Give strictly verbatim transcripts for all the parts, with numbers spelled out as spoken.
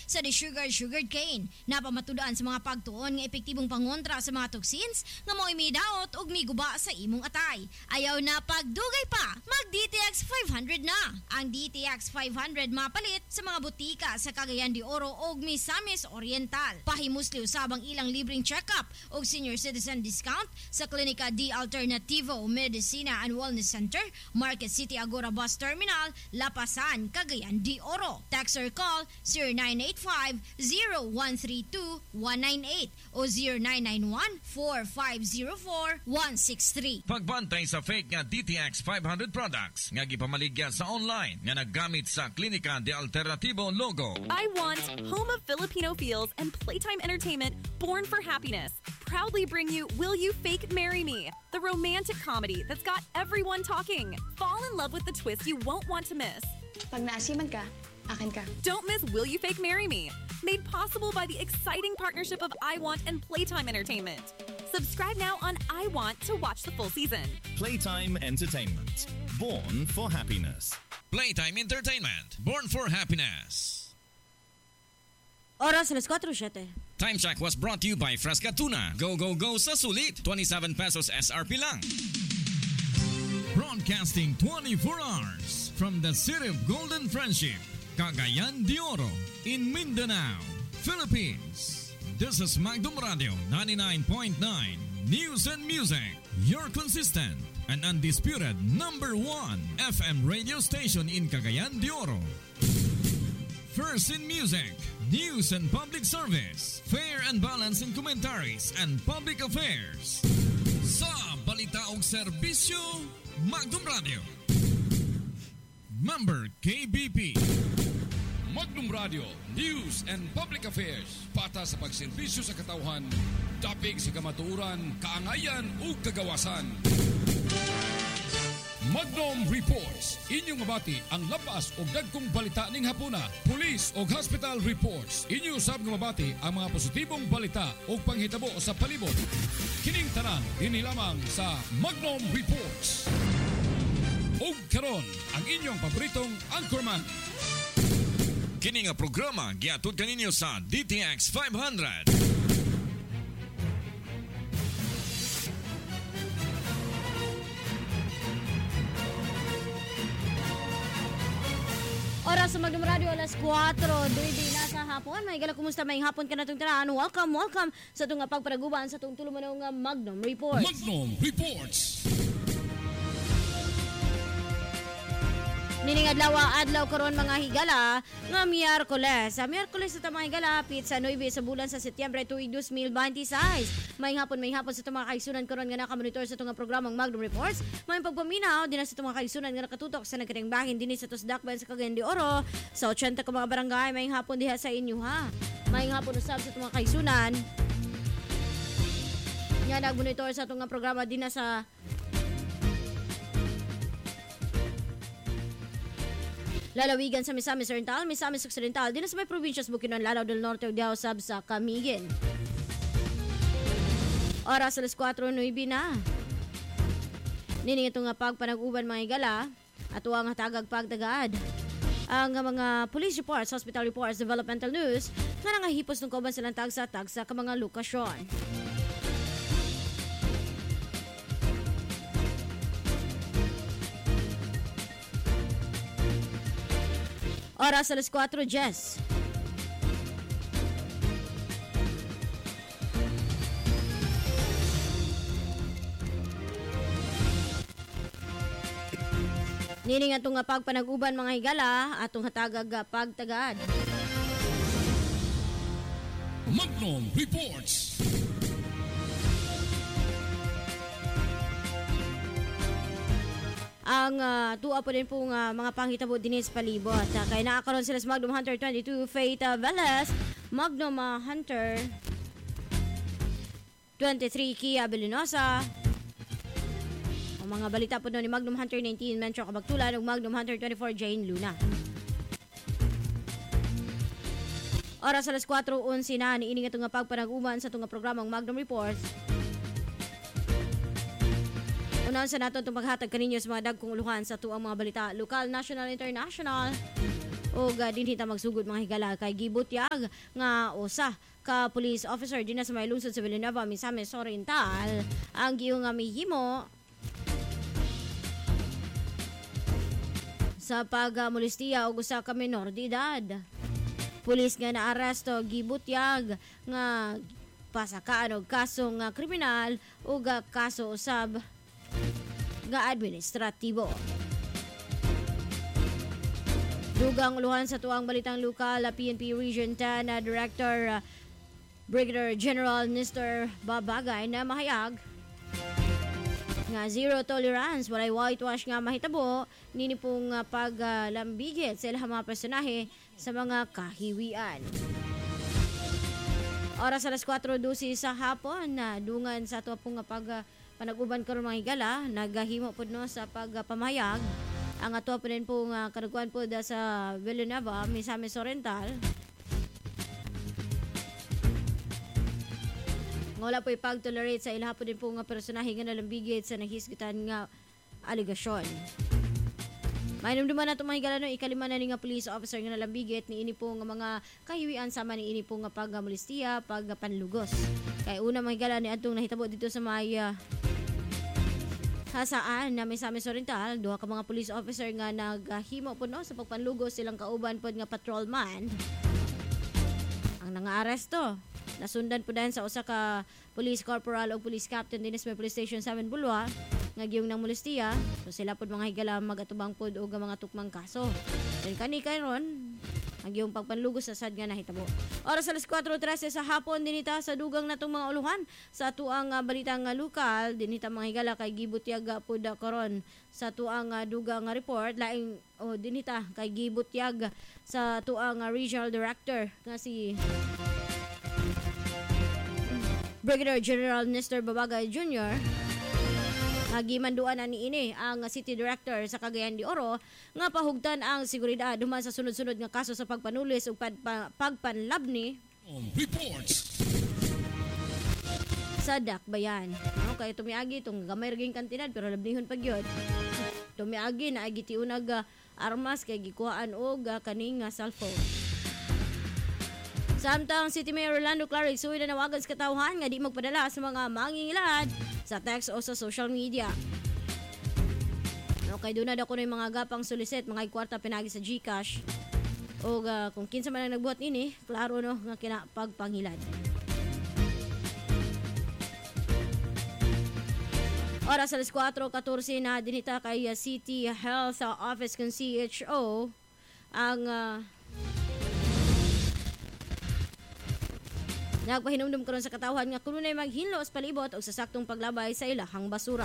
sa the-sugar sugar cane. Napamatudan sa mga pagtuon nga epektibong pangontra sa mga toxins nga mo'y midaot og miguba sa imong atay. Ayaw na pagdugay pa, mag-D T X five hundred na. Ang D T X five hundred mapalit sa mga butika sa Cagayan de Oro ug Misamis Oriental. Pahimusli usabang ilang libreng check-up ug senior citizen discount sa Klinika D Alternativo Medicina and Wellness Center, Market City Agora Bus Terminal, Lapasan, Cagayan de Oro. Text or call zero nine eight five, zero one three two, one nine eight o zero nine nine one, four five zero four, one six three. Pagbantay sa fake nga D T X five hundred products nga gipamaligya sa online nga naggamit sa Klinika de Alternativo logo. I want home of Filipino feels and playtime entertainment born for happiness. Proudly bring you Will You Fake Marry Me, the romantic comedy that's got everyone talking. Fall in love with the twist you won't want to miss. Pag naasiman ka, akin ka. Don't miss Will You Fake Marry Me, made possible by the exciting partnership of I Want and Playtime Entertainment. Subscribe now on I Want to watch the full season. Playtime Entertainment, born for happiness. Playtime Entertainment, born for happiness. Oras alas four seven. Time check was brought to you by Fresca Tuna. Go, go, go sa sulit. twenty-seven pesos S R P lang. Broadcasting twenty-four hours from the city of Golden Friendship, Cagayan de Oro, in Mindanao, Philippines. This is Magdum Radio ninety-nine point nine News and Music, your consistent and undisputed number one F M radio station in Cagayan de Oro. First in music, news and public service, fair and balanced in commentaries and public affairs. Sa balita og serbisyo, Magdum Radio. Member K B P. Magdum Radio, News and Public Affairs. Pata sa pagserbisyo sa katawhan, dapig sa kamatuoran, kaangayan ug kagawasan. Magnum Reports, inyong mabati ang labas o dagkong balita ning hapuna. Police o hospital reports, inyo sab nga mabati ang mga positibong balita o panghitabo sa palibot. Kining tanan, dinhi lamang sa Magnum Reports. O karon, ang inyong paboritong anchorman. Kini nga programa giatud kaninyo sa D T X five hundred. Oras sa Magdum Radio, alas four, duwidi na sa hapon. May gala, kumusta? May hapon ka na itong tiraan. Welcome, welcome sa itong pagparaguban sa itong tuluman ng Magnum Reports. Magnum Reports. Nining adlaw adlaw karon mga higala nga Miyerkules. Sa Miyerkules sa mga higala pit sa nine sa bulan sa Setyembre tuig two thousand twenty-six. May hapon may hapon sa mga kaigsunan karon nga nakamonitor sa tunga programang Magnum Reports. May pagpaminaw din sa mga kaigsunan nga nakatutok sa nagkateng bahin dinhi sa Tusdakban sa Cagayan de Oro. Sa eighty ka mga barangay may hapon diha sa inyo ha. May hapon usab sa mga kaigsunan. Nga nagmonitor sa tunga programa din sa lalawigan sa Misamis Oriental, Misamis Occidental, din sa may provinsyas Bukidnon, Lanao del Norte ug Diao sab sa Camiguin. Oras alas four nueve na. Nining ito nga pagpanag-uban mga higala at uwang hatagag pagtagad. Ang mga police reports, hospital reports, developmental news nga nangahipos ng kauban silang tagsa-tagsa ka mga lokasyon. Oras alas four Jess. Nining atong nga pagpanag-uban mga higala atong hatagag pagtagad. Magnum Reports. Ang uh, tuwa po din po uh, mga panghitabo dinis palibot. Uh, kaya nakakaroon sila sa Magnum Hunter twenty-two, Faith uh, Velez, Magnum uh, Hunter twenty-three, Kia Belinosa. Ang mga balita po doon ni Magnum Hunter nineteen, Mentro Kabagtulan, ug Magnum Hunter twenty-four, Jane Luna. Oras alas four eleven na, niining ito nga pagpanag-uman sa itong programang Magnum Reports. Unaon sa nato itong paghatag kaninyo sa mga dagkong uluhan sa tuang mga balita, lokal, national, international. o uh, dinhita magsugod mga higala kay gibutyag nga usa ka police officer dinha sa may lungsod sa Villanueva, Misamis Oriental ang giyong nga mihimo sa pagmolestiya og usa ka menor de edad. Pulis nga naaresto gibutyag nga pasakaan og kaso nga kriminal ug kaso usab nga administratibo. Dugang uluhan sa tuang balitang lokal, P N P Region ten uh, Director uh, Brigadier General Nestor Babagay na mahayag nga zero tolerance, walay whitewash nga mahitabo nini pong uh, paglambigit uh, sa ilang mga personahe sa mga kahiwian. Oras alas kwatro dose sa hapon na uh, dungan sa ato pong uh, pag uh, panag-uban karon mga higala, naghahimo pud no sa pagpamayag uh, ang ato pa rin pong uh, kanukuan po da sa Villanueva, Misamis Oriental. Wala po ipag-tolerate sa ilaha po din po nga personahe nga nalambigit sa nahisgitan nga aligasyon. Mainumduman na itong mga higala no, ikalima na ni nga police officer nga nalambigit ni ini po nga mga kahiwian sama ni ini po nga pagmolestiya, pagpanlugos. Kaya una mga higala ni atong nahitabo dito sa may uh, hasaan na Misamis Oriental, duha ka mga police officer nga naghimo po no sa pagpanlugos silang kauban pod nga patrolman ang nangaaresto. Nasundan po dahil sa usa ka police corporal o police captain din sa police station seven Bulwa nga giyong nang molestiya. So sila pod mga higala magatubang pod og mga tukmang kaso. Then kani karon ang giyong pagpanlugos sa sad nga nahitabo. Oras alas kwatro trese sa hapon dinita sa dugang natong mga uluhan sa tuang uh, balitang uh, lokal dinita mga higala kay gibutyaga pod karon sa tuang uh, dugang uh, report laing oh, dinita kay gibutyag sa tuang uh, regional director nga si Brigadier General Nestor Babagay Junior Hagimanduan na ni ini ang City Director sa Cagayan de Oro nga pahugtan ang seguridad duman sa sunod-sunod nga kaso sa pagpanulis ug pagpanlabni reports sa Dakbayan. Okay, tumiagi itong gamay riging kantidad pero labnihon pa gyud. Tumiagi na agi tiunag uh, armas kay gikuhaan og uh, kaning uh, cellphone. Samtang City Mayor Orlando Claric suwi na nawagan sa katawhan nga di magpadala sa mga mangingilad sa text o sa social media. Okay, doon na daw ko na yung mga gapang solicit, mga ikwarta pinagi sa GCash. O uh, kung kinsa man ang nagbuhat ini, klaro no, nga kinapagpangilad. Oras alas kwatro katorse na dinita kay uh, City Health Office kung C H O ang uh, nagpahinumdum karon sa katawhan nga kuno nay maghinlo sa palibot o sa saktong paglabay sa ilahang basura.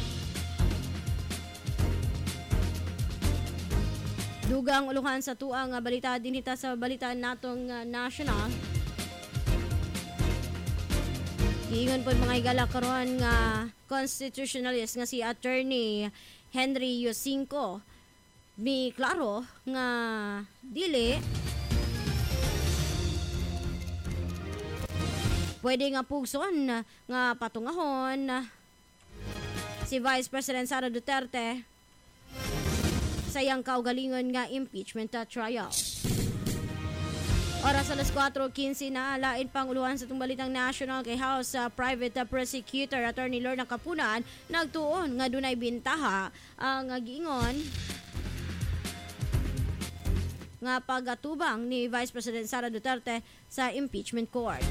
Dugang uluhan sa tuang uh, balita dinita sa balita natong uh, national. Giingon pod mga higala karon nga constitutionalist nga si Attorney Henry Yosinko mi klaro nga dili pwede nga pugson nga patungahon si Vice President Sara Duterte sa iyang kaugalingon nga impeachment trial. Oras alas kwatro kinse na lain pang uluhan sa itong balitang national kay House uh, Private uh, Prosecutor Attorney Lorna Capunan nagtuon nga dunay bintaha ang uh, giingon nga pagatubang ni Vice President Sara Duterte sa impeachment court.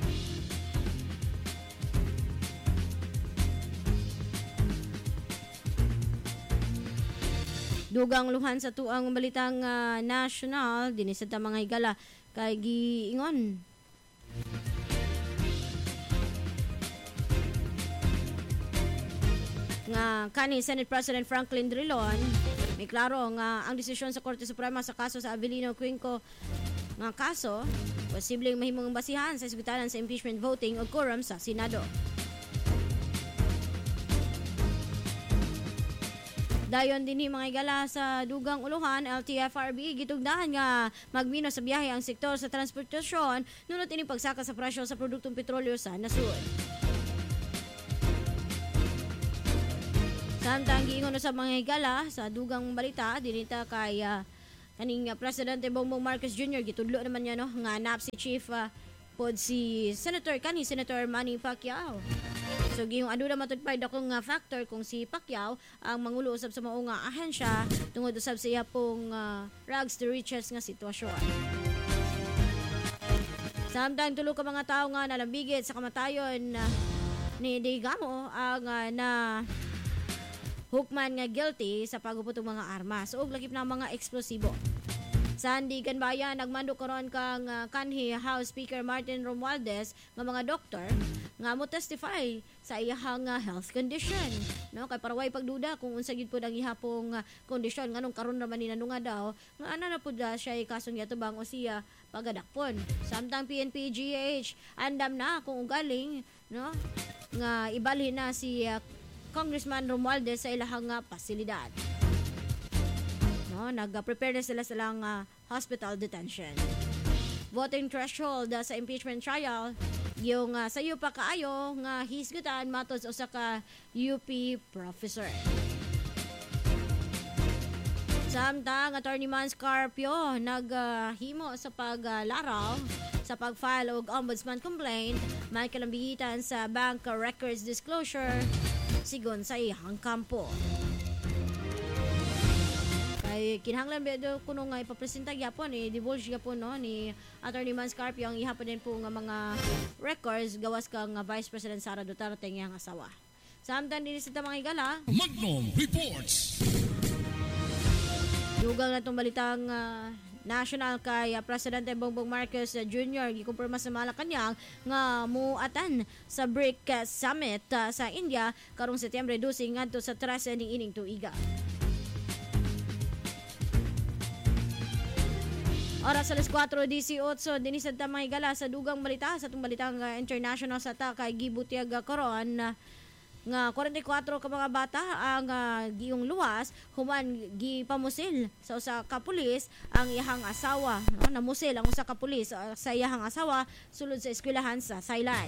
Dugang luhan sa tuang balitang uh, national dinisad ta mga higala kay giingon nga kani Senate President Franklin Drilon may klaro nga ang desisyon sa Korte Suprema sa kaso sa Avelino Cuenco nga kaso posibleng mahimong basihan sa isgutanan sa impeachment voting o quorum sa Senado. Dayon dinhi mga higala sa dugang uluhan L T F R B gitugnahan nga magmino sa biyahe ang sektor sa transportasyon nunot ining pagsaka sa presyo sa produktong petrolyo sa nasud. Samtang giingon sa mga higala sa dugang balita dinita kay uh, kaning uh, Presidente Bongbong Marcos Junior gitudlo naman niya no nga nap si Chief uh, pod si Senator kani Senator Manny Pacquiao. So gihong adu na matudpay dakong uh, factor kung si Pacquiao ang mangulo usab sa mao nga ahensya tungod usab sa iya pong uh, rags to riches nga sitwasyon. Samtang tulo ka mga tao nga nalambigit sa kamatayon uh, ni Digamo ang uh, na hukman nga guilty sa pagupot ng mga armas ug lakip ng mga eksplosibo. Sa Andigan Bayan, nagmando karon kang uh, kanhi House Speaker Martin Romualdez nga mga doktor nga mo testify sa iyahang uh, health condition. No, kay para way pagduda kung unsa gid pud ang ihapong uh, kondisyon nganong karon ra man ni nanunga daw nga ana na pud uh, siya kasong yatubang o siya pagadakpon. Samtang P N P G H andam na kung ugaling no nga ibalhin na si uh, Congressman Romualdez sa ilahang uh, pasilidad. No, nag-prepare na sila sa lang uh, hospital detention. Voting threshold uh, sa impeachment trial, yung uh, sayo pa kaayo nga hisgutan matos usa ka U P professor. Samtang Attorney Mans Carpio naghimo uh, sa paglaraw uh, sa pag-file og ombudsman complaint may kalambigitan sa bank records disclosure sigon sa iyang kampo. Kay kinahanglan bedo kuno nga ipapresenta gyapon eh divulge gyapon no ni Attorney Mans Carpio ang ihapon din po nga mga records gawas kang Vice President Sara Duterte nga asawa. Samtang dinhi sa mga higala, Magnum Reports. dugang na itong balitang uh, national kay uh, Presidente Bongbong Marcos uh, Junior gikumpirma sa Malacanang nga muatan sa BRIC uh, Summit uh, sa India karong Setyembre dose ngadto sa trese ning ining tuiga. Oras alas kwatro dieciocho dinhi sa tamay gala sa dugang balita sa itong balitang uh, international sa ta kay gibutiag uh, karon uh, nga forty-four ka mga bata ang uh, giyong luwas human gipamusil sa usa ka pulis ang iyahang asawa no namusil ang usa ka pulis uh, sa iyahang asawa sulod sa eskwelahan sa Thailand.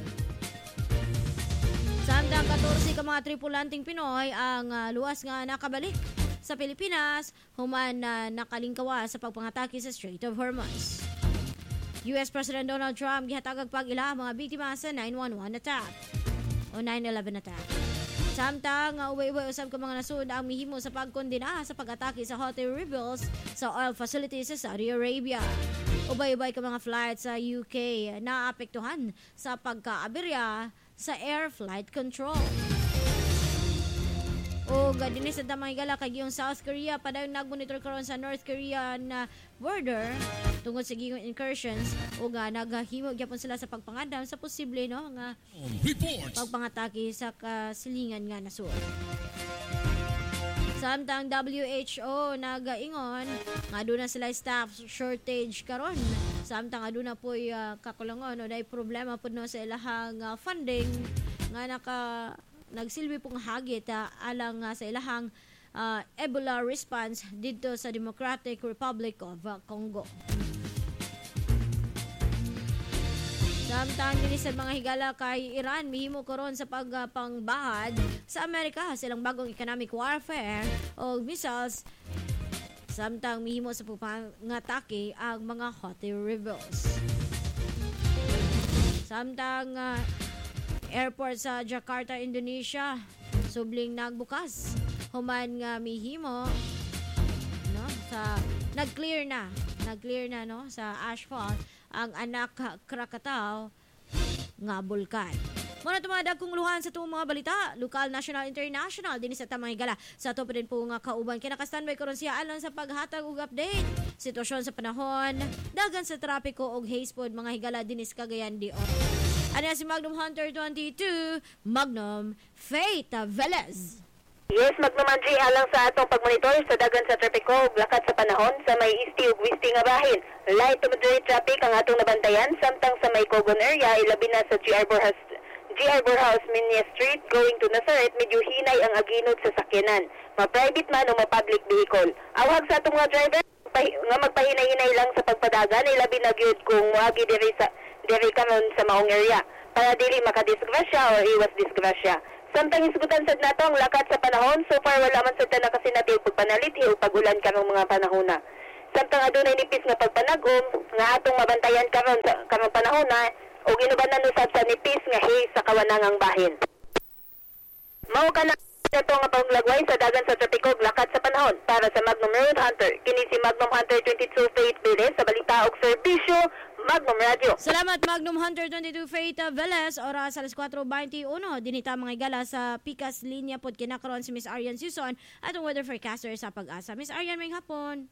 Samtang fourteen ka mga tripulanting Pinoy ang uh, luwas nga nakabalik sa Pilipinas human uh, nakalingkawa sa pagpangatake sa Strait of Hormuz. U S President Donald Trump gihatagag pag-ila mga biktima sa nine one one attack o nine eleven attack. Samtang uh, uwi-uwi usab ka mga nasud ang mihimo sa pagkondena sa pag-atake sa Houthi rebels sa oil facilities sa Saudi Arabia. Ubay-ubay ka mga flights sa U K naapektuhan sa pagkaaberya sa air flight control. O gadini sa damang higala kay giyong South Korea padayon nagmonitor karon sa North Korean uh, border tungod sa giyong incursions o nga naghahimo gyapon sila sa pagpangadam sa posible no nga pagpangatake sa kasilingan nga nasud. Samtang W H O nagaingon nga aduna sila staff shortage karon. Samtang aduna poy uh, kakulangon o day problema pud no sa ilahang uh, funding nga naka nagsilbi pong hagit uh, alang uh, sa ilahang uh, Ebola response dito sa Democratic Republic of uh, Congo. Samtang din sa mga higala kay Iran mihimo karon sa pagpangbahad uh, sa Amerika silang bagong economic warfare o missiles. Samtang mihimo sa pangatake ang mga Houthi rebels. Samtang uh, airport sa Jakarta, Indonesia subling nagbukas human nga mihimo no sa nag-clear na nag-clear na no sa asphalt ang Anak Krakatau nga bulkan. Muna tumadag kong luhan sa itong mga balita, lokal, national, international, din sa tamang higala. Sa ito pa din po nga kauban, kinaka-standby karon siya alang sa paghatag ug update. Sitwasyon sa panahon, dagan sa trapiko ug haze pod mga higala din sa Cagayan de Oro. Ano si Magnum Hunter twenty-two, Magnum Faith Velez. Yes, Magnum Andre, alang sa atong pagmonitor sa dagan sa trapiko ug lakat sa panahon sa may isti ug wisti nga bahin. Light to moderate traffic ang atong nabantayan samtang sa may Cogon area ilabi na sa G R Borjas G R Borjas Minya Street going to Nazaret medyo hinay ang aginod sa sakyanan. Ma-private man o ma-public vehicle. Awag sa atong mga driver nga magpahinay-hinay lang sa pagpadagan ilabi na gyud kung moagi diri sa diri karon sa maong area para dili makadisgrasya o iwas disgrasya. Samtang isgutan sad nato ang lakat sa panahon, so far wala man sad nakasinati og pagpanaliti o pagulan karong mga panahona. Samtang adunay nipis nga pagpanagom nga atong mabantayan karon sa karong panahon na ug inubanan usab sa nipis nga haze sa kawanangang bahin. Mao kana ito nga paglagway sa dagan sa tropiko lakad sa panahon para sa Magnum Road Hunter. Kini si Magnum Hunter twenty-two Faith Velez sa balita og serbisyo Magnum Radio. Salamat Magnum Hunter twenty-two Faith Velez. Oras alas four twenty-one. Dinita mga igala sa Pikas Linya pod kinakaroon si Miss Arian Sison atong weather forecaster sa Pag-asa. Miss Arian, may hapon.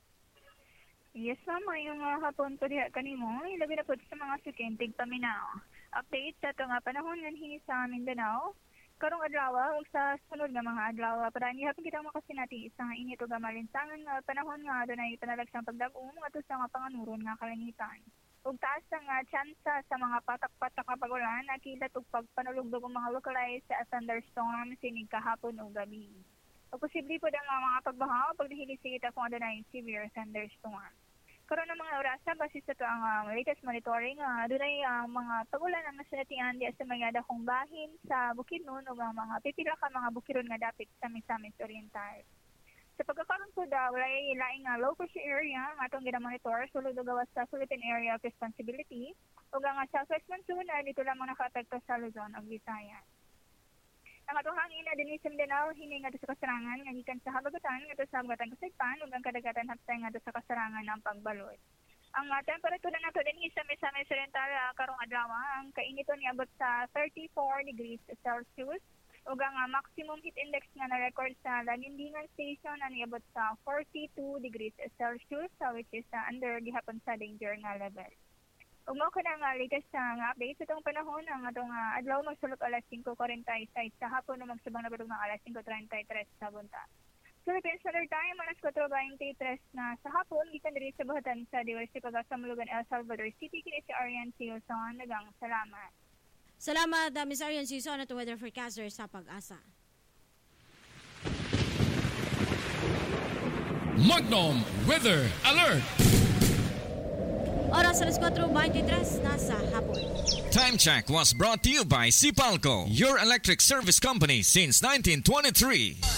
Yes, ma'am. Ngayong uh, hapon po diha kanimo. Ilabi na po sa mga sukintig paminaw. Update sa ito nga panahon nganhi sa Mindanao. Karong adlaw ug sa sunod nga mga adlaw para ihapon kita makasinati sa init ug malinsangan nga panahon nga adunay panalagsang pagdag-um ato sa mga panganuron nga kalanitan. Ug taas ang uh, tsansa sa mga patak-patak nga pag-ulan nakilat ug pagpanulugdog ng mga localized uh, thunderstorm sinig kahapon ug gabi. Ug posible po ang uh, mga pagbaha pag nahilisig ita kung adunay severe thunderstorm. Karon ng mga orasa base sa to ang uh, latest monitoring uh, adunay uh, mga pag-ulan ang nasinatian di sa mga dakong bahin sa Bukidnon ug ang mga pipila ka mga bukiron nga dapit sa Misamis Oriental. Sa pagkakaroon po daw walay laing uh, low pressure area nga atong gina-monitor sulod og gawas sa Philippine Area of Responsibility ug ang uh, southwest monsoon ay dito lamang nakaapekto sa Luzon ug Visayas. Ang atong hangin na dinhi sa Mindanao hini nga sa kasarangan nga gikan sa habagatan ngadto sa habagatan Kasaypan ug ang kadagatan haptay ngadto sa kasarangan ng pagbalod. Ang uh, temperatura nato dinhi sa Misamis Oriental uh, karong adlaw ang kainiton niabot sa thirty-four degrees Celsius ug ang uh, maximum heat index nga na-record sa Lanindingan Station na niabot sa forty-two degrees Celsius uh, which is uh, under gihapon sa danger nga level. Ug mao kana nga latest uh, nga update sa itong panahon ang atong uh, adlaw magsulok alas five forty-six sa hapon ug magsubang na padung mga alas five thirty-three sa buntag. Philippine Standard Time alas four twenty-three na sa hapon gikan diri sa bahatan sa Diversity Pag-asa Mulugan, El Salvador City. Kini si Arian Sison. Nagang salamat. Salamat uh, Miss Arian Sison at weather forecaster sa Pag-asa. Magnum Weather Alert! Oras alas four twenty-three na sa hapon. Time check was brought to you by Sipalco, your electric service company since nineteen twenty-three.